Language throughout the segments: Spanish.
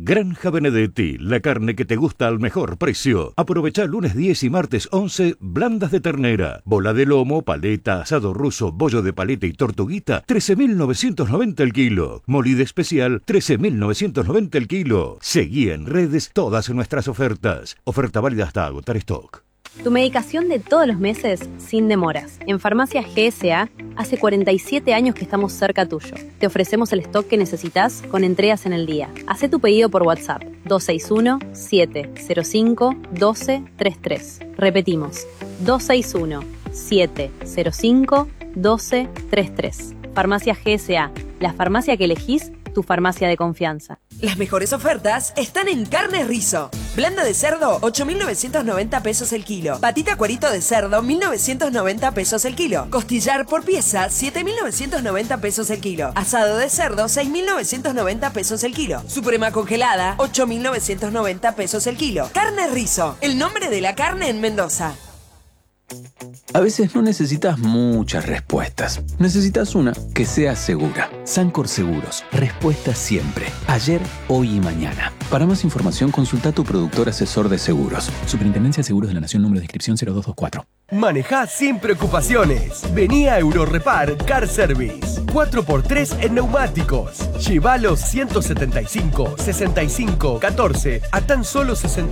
Granja Benedetti, la carne que te gusta al mejor precio. Aprovecha lunes 10 y martes 11, blandas de ternera, bola de lomo, paleta, asado ruso, bollo de paleta y tortuguita, 13.990 el kilo. Molida especial, 13.990 el kilo. Seguí en redes todas nuestras ofertas. Oferta válida hasta agotar stock. Tu medicación de todos los meses sin demoras. En Farmacia GSA, hace 47 años que estamos cerca tuyo. Te ofrecemos el stock que necesitas con entregas en el día. Hacé tu pedido por WhatsApp 261-705-1233. Repetimos, 261-705-1233. Farmacia GSA, la farmacia que elegís, tu farmacia de confianza. Las mejores ofertas están en Carnes Rizo. Blanda de cerdo, 8.990 pesos el kilo. Patita cuerito de cerdo, 1.990 pesos el kilo. Costillar por pieza, 7.990 pesos el kilo. Asado de cerdo, 6.990 pesos el kilo. Suprema congelada, 8.990 pesos el kilo. Carnes Rizo, el nombre de la carne en Mendoza. A veces no necesitas muchas respuestas. Necesitas una que sea segura. Sancor Seguros. Respuesta siempre. Ayer, hoy y mañana. Para más información, consulta a tu productor asesor de seguros. Superintendencia de Seguros de la Nación, número de inscripción 0224. Manejá sin preocupaciones. Vení a Eurorepar Car Service. 4x3 en neumáticos. Lleva los 175, 65, 14 a tan solo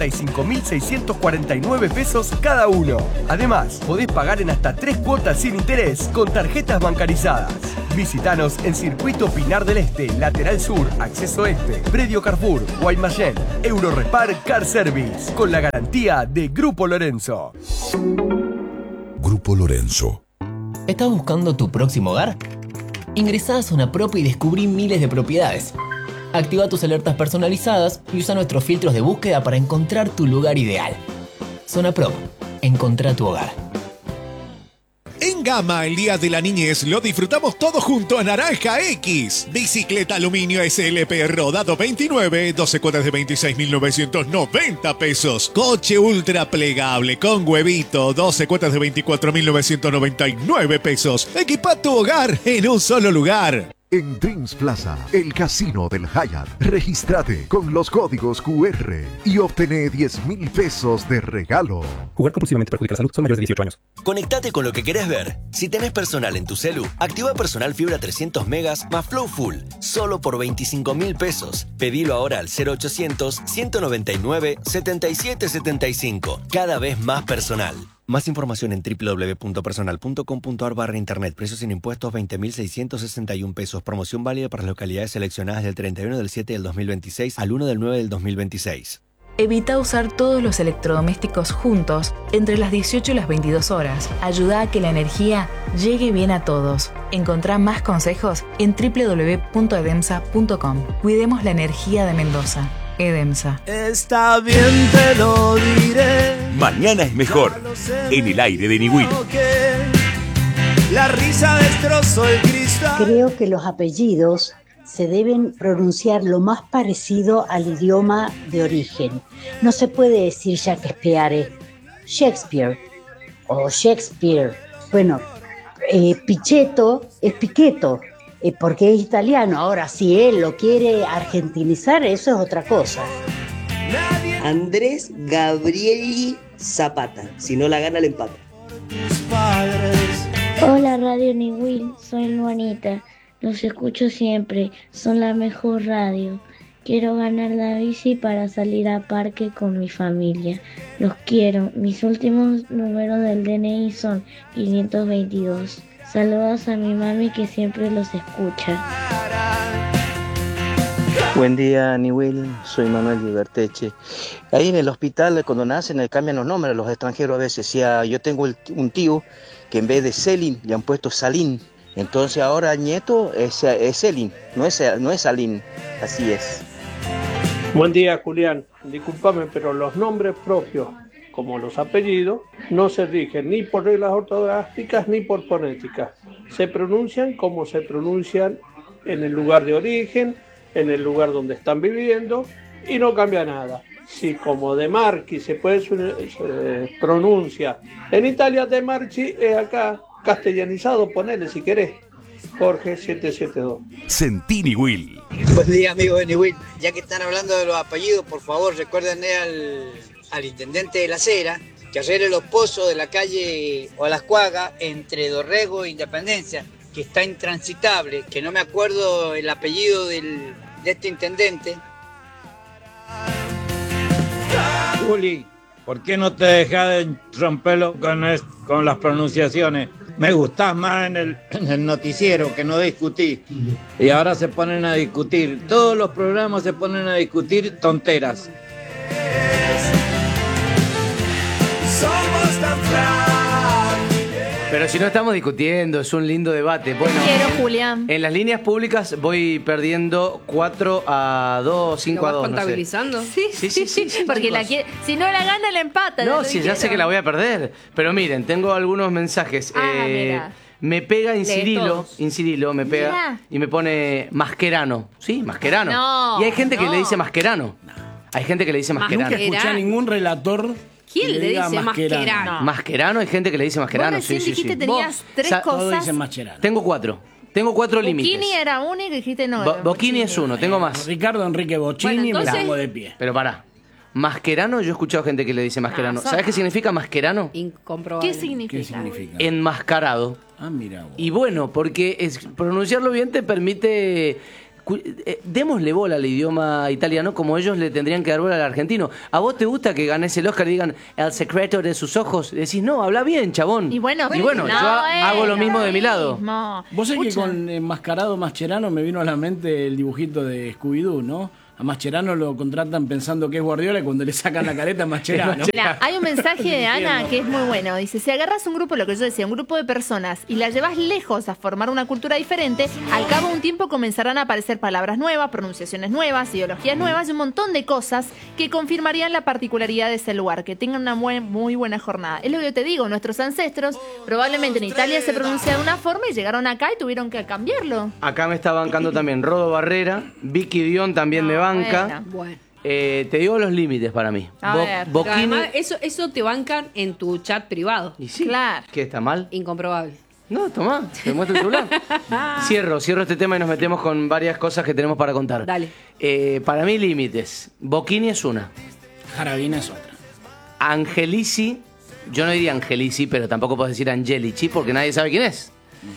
65.649 pesos cada uno. Además, podés pagar en hasta 3 cuotas sin interés con tarjetas bancarizadas. Visítanos en Circuito Pinar del Este, Lateral Sur, Acceso Este, Predio Carrefour, Guaymallén. Eurorepar Car Service, con la garantía de Grupo Lorenzo. Grupo Lorenzo. ¿Estás buscando tu próximo hogar? Ingresá a Zona Prop y descubrí miles de propiedades. Activa tus alertas personalizadas y usa nuestros filtros de búsqueda para encontrar tu lugar ideal. Zona Prop. Encontrá tu hogar. En Gama, el Día de la Niñez lo disfrutamos todos junto a Naranja X. Bicicleta aluminio SLP rodado 29, 12 cuotas de 26.990 pesos. Coche ultra plegable con huevito, 12 cuotas de 24.999 pesos. Equipa tu hogar en un solo lugar. En Dreams Plaza, el casino del Hyatt. Regístrate con los códigos QR y obtené 10.000 pesos de regalo. Jugar compulsivamente perjudica la salud. Son mayores de 18 años. Conectate con lo que querés ver. Si tenés personal en tu celu, activa personal fibra 300 megas más Flow Full. Solo por 25.000 pesos. Pedilo ahora al 0800-199-7775. Cada vez más personal. Más información en www.personal.com.ar/internet. Precios sin impuestos 20.661 pesos. Promoción válida para las localidades seleccionadas del 31 del 7 del 2026 al 1 del 9 del 2026. Evita usar todos los electrodomésticos juntos entre las 18 y las 22 horas. Ayuda a que la energía llegue bien a todos. Encontrá más consejos en www.edemsa.com. Cuidemos la energía de Mendoza. Edemsa. Está bien, te lo diré. Mañana es mejor. En el aire de Niwil. La risa destrozó el cristal. Creo que los apellidos se deben pronunciar lo más parecido al idioma de origen. No se puede decir Shakespeare o Shakespeare. Bueno, Pichetto es Pichetto, porque es italiano. Ahora, si él lo quiere argentinizar, eso es otra cosa. Andrés Gabrieli Zapata. Si no la gana, el empate. Hola Radio Niwil, soy Luanita. Los escucho siempre, son la mejor radio. Quiero ganar la bici para salir a parque con mi familia. Los quiero. Mis últimos números del DNI son 522. Saludos a mi mami que siempre los escucha. Buen día, Niwil. Soy Manuel Liberteche. Ahí en el hospital, cuando nacen, le cambian los nombres a los extranjeros a veces. Yo tengo un tío que en vez de Celin le han puesto Salín. Entonces ahora nieto es Celin, no es Salín. Así es. Buen día, Julián. Discúlpame, pero los nombres propios, como los apellidos, no se rigen ni por reglas ortográficas ni por fonética. Se pronuncian como se pronuncian en el lugar de origen, en el lugar donde están viviendo, y no cambia nada. Si como De Marchi se pronuncia en Italia, De Marchi es acá castellanizado, ponele si querés. Jorge 772. Sentí Niwil. Buen día, amigos de Niwil. Ya que están hablando de los apellidos, por favor, recuérdenle al intendente de La Cera que arregle los pozos de la calle Olascuaga entre Dorrego e Independencia, que está intransitable, que no me acuerdo el apellido de este intendente. Juli, ¿por qué no te dejas de romperlo con las pronunciaciones? Me gustás más en el noticiero que no discutí. Y ahora se ponen a discutir. Todos los programas se ponen a discutir tonteras. Somos tan Pero si no estamos discutiendo, es un lindo debate. Bueno, quiero, Julián. En las líneas públicas voy perdiendo 4-2, 5-2. ¿Lo vas contabilizando? No sé. Sí, porque si no la gana, la empata. No, sí, ya sé que la voy a perder. Pero miren, tengo algunos mensajes. Mira. Me pega Incirilo, me pega. Mirá. Y me pone Mascherano. Sí, Mascherano. No, y hay gente que le dice Mascherano. Hay gente que le dice Mascherano. Nunca escuché a ningún relator. ¿Quién le dice Mascherano? Mascherano, hay gente que le dice Mascherano. Vos recién dijiste tenías tres cosas. Todos dicen Mascherano. Tengo 4. Tengo 4 límites. Bocchini era uno y dijiste no. Bocchini es uno, tengo más. Ricardo Enrique Bocchini, bueno, entonces... me pongo de pie. Pero pará. Mascherano, yo he escuchado gente que le dice Mascherano. ¿Sabes qué significa Mascherano? Incomprobable. ¿Qué significa? Enmascarado. Ah, mira vos. Y bueno, porque pronunciarlo bien te permite... Démosle bola al idioma italiano como ellos le tendrían que dar bola al argentino. ¿A vos te gusta que ganes el Oscar y digan el secreto de sus ojos? Decís, no, habla bien, chabón. Y bueno, yo hago lo mismo de mi lado. Vos sabés que con Enmascarado Mascherano me vino a la mente el dibujito de Scooby-Doo, ¿no? A Mascherano lo contratan pensando que es Guardiola y cuando le sacan la careta es Mascherano. Mira, hay un mensaje de Ana que es muy bueno. Dice, si agarras un grupo, lo que yo decía, un grupo de personas y la llevas lejos a formar una cultura diferente, al cabo de un tiempo comenzarán a aparecer palabras nuevas, pronunciaciones nuevas, ideologías nuevas y un montón de cosas que confirmarían la particularidad de ese lugar. Que tengan una muy buena jornada. Es lo que yo te digo, nuestros ancestros probablemente en Italia se pronuncia de una forma y llegaron acá y tuvieron que cambiarlo. Acá me está bancando también Rodo Barrera, Vicky Dion también me banca. Bueno. Te digo los límites para mí. Pero además, eso te bancan en tu chat privado. ¿Y sí? Claro. ¿Qué está mal? Incomprobable. No, tomá, te muestro el celular. Cierro este tema y nos metemos con varias cosas que tenemos para contar. Dale. Para mí, límites. Bocchini es una. Jarabina es otra. Angelici, yo no diría Angelici, pero tampoco puedo decir Angelici porque nadie sabe quién es.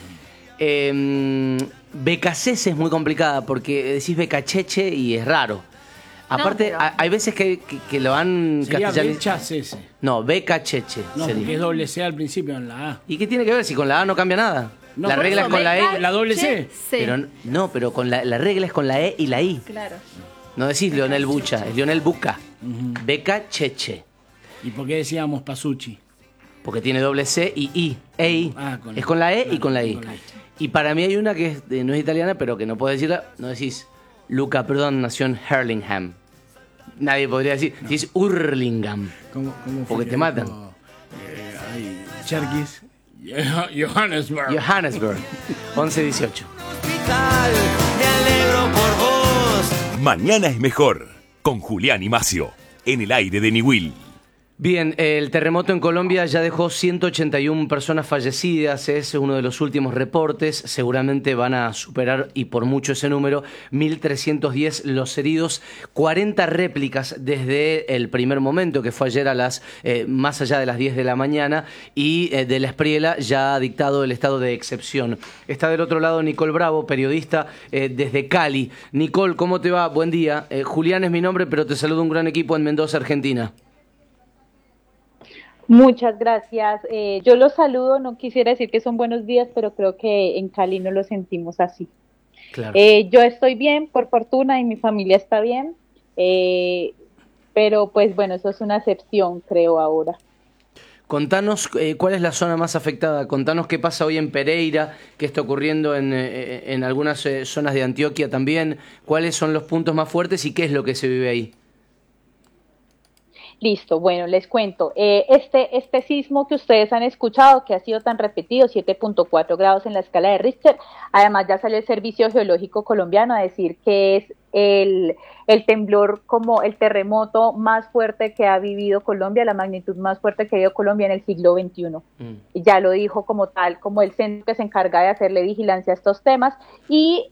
Becasese es muy complicada porque decís Becacheche y es raro. Aparte, hay veces que lo han castellanizado. No, Becacheche. No, sería. porque es doble C al principio en la A. ¿Y qué tiene que ver si con la A no cambia nada? No, la regla es con la E. La doble C. Pero con la regla es con la E y la I. Claro. No decís Leonel Bucha, es Leonel Buca. Becacheche. ¿Y por qué decíamos Pasucci? Porque tiene doble C y I. E-I. Es con la E y con la I. Y para mí hay una que no es italiana, pero que no puedo decirla. No decís Luca Prodan nació en Hurlingham. Nadie podría decir. Decís Hurlingham. ¿Cómo porque te matan. Cherkis. Johannesburg. 11-18. Me alegro por vos. Mañana es mejor. Con Julián y Macio. En el aire de Niwil. Bien, el terremoto en Colombia ya dejó 181 personas fallecidas, es uno de los últimos reportes, seguramente van a superar y por mucho ese número, 1.310 los heridos, 40 réplicas desde el primer momento, que fue ayer a más allá de las 10 de la mañana, y de la Espriela ya ha dictado el estado de excepción. Está del otro lado Nicole Bravo, periodista desde Cali. Nicole, ¿cómo te va? Buen día. Julián es mi nombre, pero te saludo un gran equipo en Mendoza, Argentina. Muchas gracias. Yo los saludo, no quisiera decir que son buenos días, pero creo que en Cali no lo sentimos así. Claro. Yo estoy bien, por fortuna, y mi familia está bien, pero pues bueno, eso es una excepción, creo, ahora. Contanos cuál es la zona más afectada, contanos qué pasa hoy en Pereira, qué está ocurriendo en algunas zonas de Antioquia también, cuáles son los puntos más fuertes y qué es lo que se vive ahí. Listo, bueno, les cuento. Este sismo que ustedes han escuchado, que ha sido tan repetido, 7.4 grados en la escala de Richter, además ya salió el Servicio Geológico Colombiano a decir que es el temblor, como el terremoto más fuerte que ha vivido Colombia, la magnitud más fuerte que ha vivido Colombia en el siglo XXI. Y ya lo dijo como tal, como el centro que se encarga de hacerle vigilancia a estos temas, y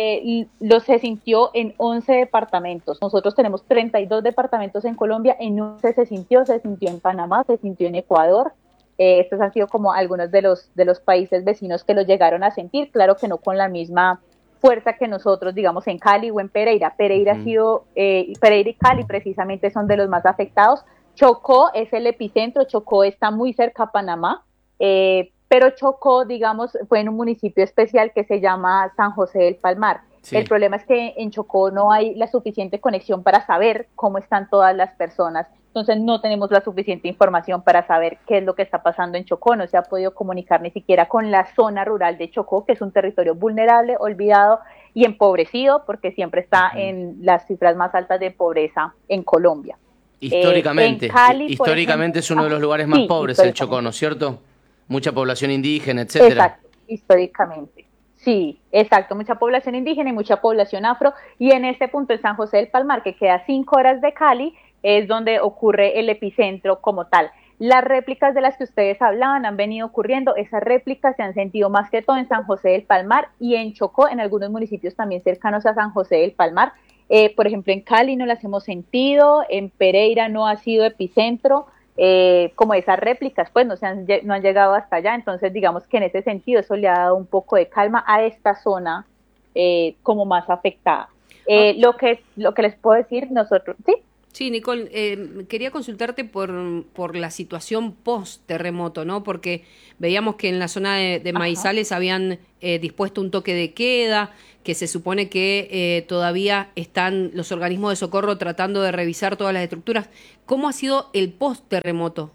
se sintió en 11 departamentos. Nosotros tenemos 32 departamentos en Colombia, en 11 se sintió en Panamá, se sintió en Ecuador. Estos han sido como algunos de los países vecinos que lo llegaron a sentir, claro que no con la misma fuerza que nosotros, digamos, en Cali o en Pereira. Pereira ha sido, Pereira y Cali precisamente son de los más afectados. Chocó es el epicentro, Chocó está muy cerca a Panamá, pero Chocó, digamos, fue en un municipio especial que se llama San José del Palmar. Sí. El problema es que en Chocó no hay la suficiente conexión para saber cómo están todas las personas. Entonces no tenemos la suficiente información para saber qué es lo que está pasando en Chocó. No se ha podido comunicar ni siquiera con la zona rural de Chocó, que es un territorio vulnerable, olvidado y empobrecido, porque siempre está en las cifras más altas de pobreza en Colombia. Históricamente, en Cali, históricamente es uno de los lugares más pobres el Chocó, ¿no es cierto? Mucha población indígena, etcétera. Exacto, históricamente. Sí, exacto, mucha población indígena y mucha población afro, y en este punto en San José del Palmar, que queda 5 horas de Cali, es donde ocurre el epicentro como tal. Las réplicas de las que ustedes hablaban han venido ocurriendo, esas réplicas se han sentido más que todo en San José del Palmar y en Chocó, en algunos municipios también cercanos a San José del Palmar. Por ejemplo, en Cali no las hemos sentido, en Pereira no ha sido epicentro, como esas réplicas pues no han llegado hasta allá, entonces digamos que en ese sentido eso le ha dado un poco de calma a esta zona como más afectada. Lo que les puedo decir nosotros, ¿sí? Sí, Nicole, quería consultarte por la situación post-terremoto, ¿no? Porque veíamos que en la zona de Maizales habían dispuesto un toque de queda, que se supone que todavía están los organismos de socorro tratando de revisar todas las estructuras. ¿Cómo ha sido el post-terremoto?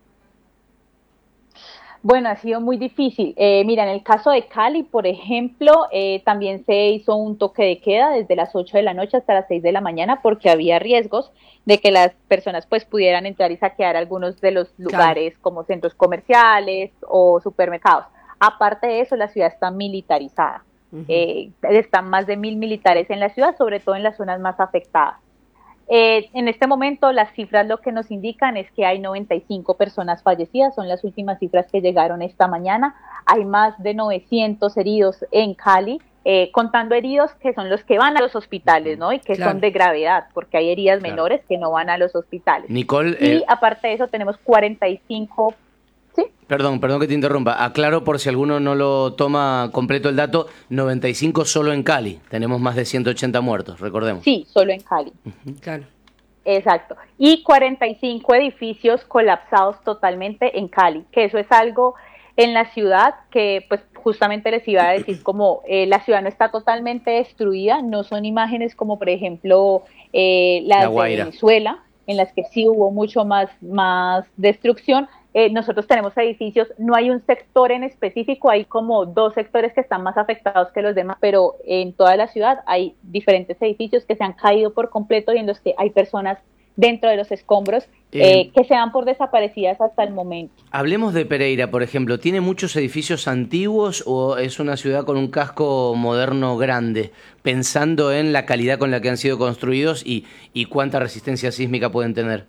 Bueno, ha sido muy difícil. Mira, en el caso de Cali, por ejemplo, también se hizo un toque de queda desde las 8 de la noche hasta las 6 de la mañana porque había riesgos de que las personas pues pudieran entrar y saquear algunos de los lugares como centros comerciales o supermercados. Aparte de eso, la ciudad está militarizada. Están más de 1.000 militares en la ciudad, sobre todo en las zonas más afectadas. En este momento las cifras lo que nos indican es que hay 95 personas fallecidas, son las últimas cifras que llegaron esta mañana. Hay más de 900 heridos en Cali, contando heridos que son los que van a los hospitales, ¿no? Y que son de gravedad, porque hay heridas menores que no van a los hospitales. Nicole, y aparte de eso tenemos 45... ¿Sí? Perdón que te interrumpa. Aclaro por si alguno no lo toma completo el dato, 95 solo en Cali. Tenemos más de 180 muertos, recordemos. Sí, solo en Cali. Claro. Exacto. Y 45 edificios colapsados totalmente en Cali, que eso es algo en la ciudad que pues justamente les iba a decir como la ciudad no está totalmente destruida, no son imágenes como por ejemplo las de Venezuela, en las que sí hubo mucho más destrucción. Nosotros tenemos edificios, no hay un sector en específico, hay como 2 sectores que están más afectados que los demás, pero en toda la ciudad hay diferentes edificios que se han caído por completo y en los que hay personas dentro de los escombros que se dan por desaparecidas hasta el momento. Hablemos de Pereira, por ejemplo. ¿Tiene muchos edificios antiguos o es una ciudad con un casco moderno grande? Pensando en la calidad con la que han sido construidos y cuánta resistencia sísmica pueden tener.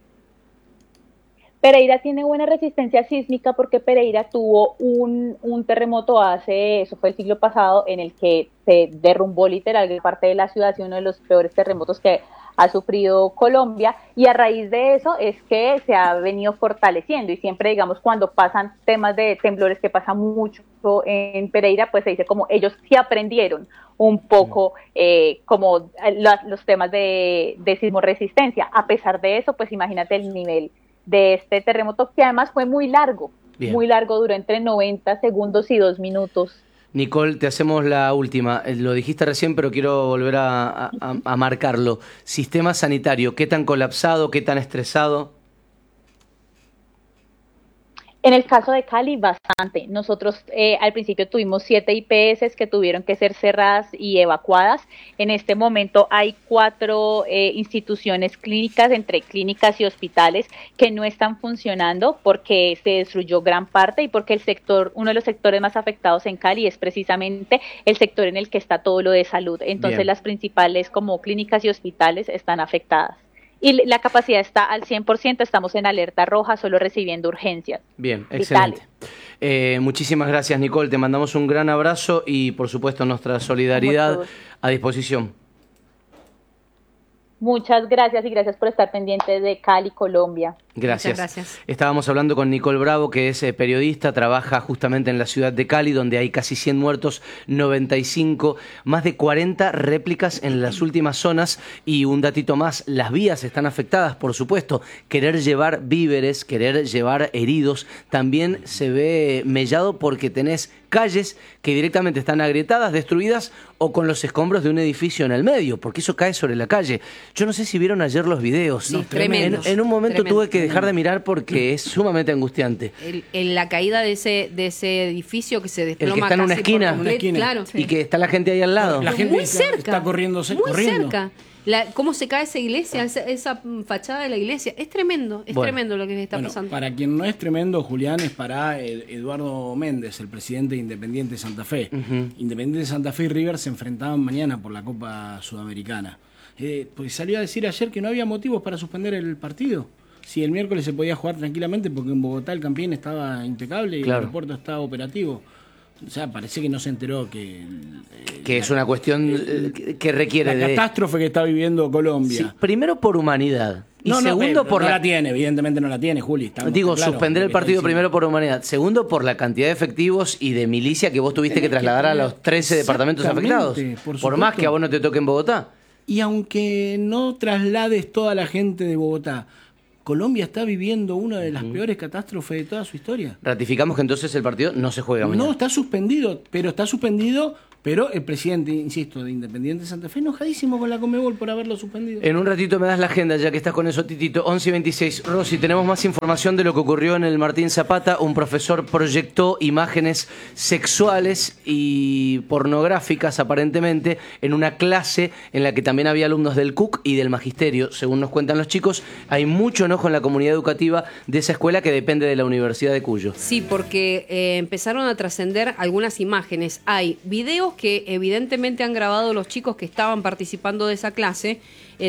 Pereira tiene buena resistencia sísmica porque Pereira tuvo un terremoto eso fue el siglo pasado, en el que se derrumbó literal gran parte de la ciudad, ha sido uno de los peores terremotos que ha sufrido Colombia, y a raíz de eso es que se ha venido fortaleciendo, y siempre digamos cuando pasan temas de temblores, que pasa mucho en Pereira, pues se dice como ellos sí aprendieron un poco como los temas de sismoresistencia. A pesar de eso, pues imagínate el nivel de este terremoto, que además fue muy largo. Bien. Muy largo, duró entre 90 segundos y 2 minutos. Nicole, te hacemos la última. Lo dijiste recién, pero quiero volver a marcarlo. Sistema sanitario, ¿qué tan colapsado, qué tan estresado? En el caso de Cali, bastante. Nosotros al principio tuvimos 7 IPS que tuvieron que ser cerradas y evacuadas. En este momento hay 4 instituciones clínicas, entre clínicas y hospitales, que no están funcionando porque se destruyó gran parte y porque uno de los sectores más afectados en Cali es precisamente el sector en el que está todo lo de salud. Entonces Bien. las principales como clínicas y hospitales están afectadas. Y la capacidad está al 100%, estamos en alerta roja, solo recibiendo urgencias. Bien, Vitales. excelente. Muchísimas gracias, Nicole. Te mandamos un gran abrazo y, por supuesto, nuestra solidaridad a disposición. Muchas gracias y gracias por estar pendientes de Cali, Colombia. Gracias. Muchas gracias. Estábamos hablando con Nicole Bravo, que es periodista, trabaja justamente en la ciudad de Cali, donde hay casi 100 muertos, 95, más de 40 réplicas en las últimas zonas. Y un datito más, las vías están afectadas, por supuesto. Querer llevar víveres, querer llevar heridos, también se ve mellado porque tenés calles que directamente están agrietadas, destruidas o con los escombros de un edificio en el medio, porque eso cae sobre la calle. Yo no sé si vieron ayer los videos. Sí, tremendos, En un momento tremendos. tuve que dejar de mirar porque es sumamente angustiante. La caída de ese edificio que se desploma El que está en una casi esquina, por completo, claro. y que está la gente ahí al lado. La gente Muy cerca. está corriendo. Muy cerca. Cómo se cae esa iglesia, esa fachada de la iglesia. Es tremendo, tremendo lo que está pasando. Para quien no es tremendo, Julián, es para Eduardo Méndez, el presidente de Independiente Santa Fe. Independiente Santa Fe y River se enfrentaban mañana por la Copa Sudamericana. Pues salió a decir ayer que no había motivos para suspender el partido. Si el miércoles se podía jugar tranquilamente porque en Bogotá el Campín estaba impecable y el aeropuerto estaba operativo. O sea, parece que no se enteró que es una cuestión que requiere la catástrofe que está viviendo Colombia. Sí, primero por humanidad. Y segundo por no la tiene, evidentemente no la tiene, Juli. Digo, suspender el partido primero por humanidad. Segundo, por la cantidad de efectivos y de milicia que vos tuviste que trasladar a los 13 departamentos afectados. Por más que a vos no te toque en Bogotá. Y aunque no traslades toda la gente de Bogotá, Colombia está viviendo una de las peores catástrofes de toda su historia. Ratificamos que entonces el partido no se juega mañana. No, está suspendido, pero el presidente, insisto, de Independiente Santa Fe, enojadísimo con la Conmebol por haberlo suspendido. En un ratito me das la agenda, ya que estás con eso, Titito. 11:26. Rosy, tenemos más información de lo que ocurrió en el Martín Zapata. Un profesor proyectó imágenes sexuales y pornográficas, aparentemente, en una clase en la que también había alumnos del CUC y del Magisterio. Según nos cuentan los chicos, hay mucho enojo en la comunidad educativa de esa escuela que depende de la Universidad de Cuyo. Sí, porque empezaron a trascender algunas imágenes. Hay videos que evidentemente han grabado los chicos que estaban participando de esa clase,